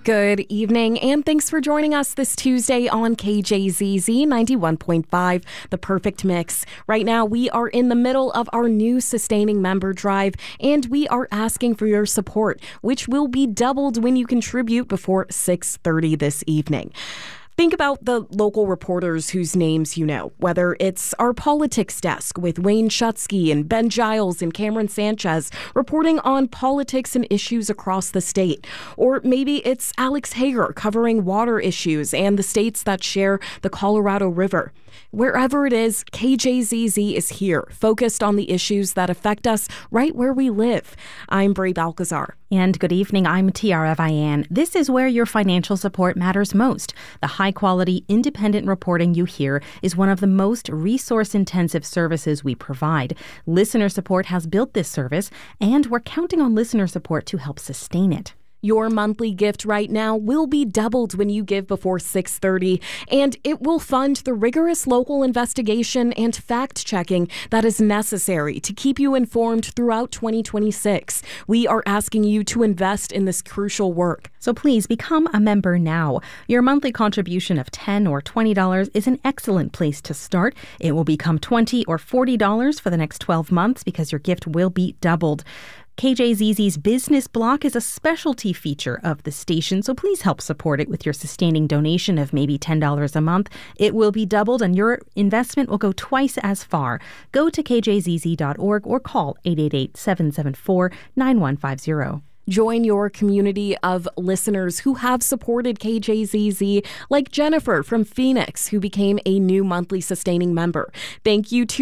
Good evening, and thanks for joining us this Tuesday on KJZZ 91.5, The Perfect Mix. Right now, we are in the middle of our new Sustaining Member Drive, and we are asking for your support, which will be doubled when you contribute before 6:30 this evening. Think about the local reporters whose names you know, whether it's our politics desk with Wayne Schutsky and Ben Giles and Cameron Sanchez reporting on politics and issues across the state. Or maybe it's Alex Hager covering water issues and the states that share the Colorado River. Wherever it is, KJZZ is here, focused on the issues that affect us right where we live. I'm Bray Balcazar. And good evening, I'm Tiara Vian. This is where your financial support matters most. The high-quality, independent reporting you hear is one of the most resource-intensive services we provide. Listener support has built this service, and we're counting on listener support to help sustain it. Your monthly gift right now will be doubled when you give before 6:30, and it will fund the rigorous local investigation and fact-checking that is necessary to keep you informed throughout 2026. We are asking you to invest in this crucial work. So please become a member now. Your monthly contribution of $10 or $20 is an excellent place to start. It will become $20 or $40 for the next 12 months because your gift will be doubled. KJZZ's Business Block is a specialty feature of the station, so please help support it with your sustaining donation of maybe $10 a month. It will be doubled and your investment will go twice as far. Go to kjzz.org or call 888-774-9150. Join your community of listeners who have supported KJZZ, like Jennifer from Phoenix, who became a new monthly sustaining member. Thank you to